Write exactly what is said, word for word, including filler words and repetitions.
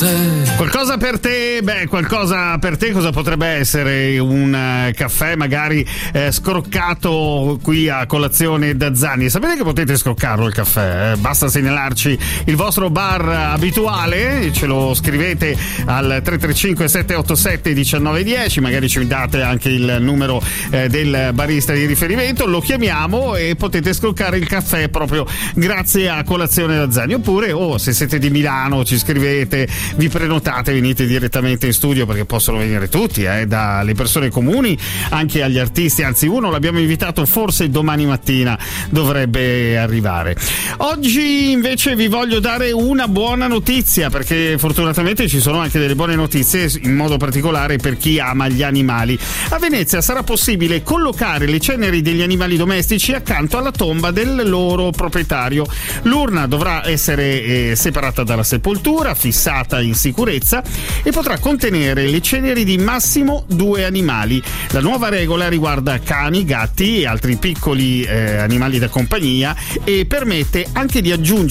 Qualcosa per te? Beh, qualcosa per te cosa potrebbe essere? Un uh, caffè magari eh, scroccato qui a colazione da Zanni. Sapete che potete scroccarlo il caffè? Eh? Basta segnalarci il vostro bar abituale, ce lo scrivete al tre tre cinque sette otto sette uno nove uno zero, magari ci date anche il numero eh, del barista di riferimento, lo chiamiamo e potete scroccare il caffè proprio grazie a colazione da Zanni. Oppure, oh, se siete di Milano, ci scrivete, vi prenotate, venite direttamente in studio, perché possono venire tutti, eh, dalle persone comuni anche agli artisti, anzi uno l'abbiamo invitato, forse domani mattina dovrebbe arrivare. Oggi invece vi voglio dare una buona notizia, perché fortunatamente ci sono anche delle buone notizie, in modo particolare per chi ama gli animali. A Venezia sarà possibile collocare le ceneri degli animali domestici accanto alla tomba del loro proprietario. L'urna dovrà essere eh, separata dalla sepoltura, fissata in sicurezza, e potrà contenere le ceneri di massimo due animali. La nuova regola riguarda cani, gatti e altri piccoli eh, animali da compagnia, e permette anche di aggiungere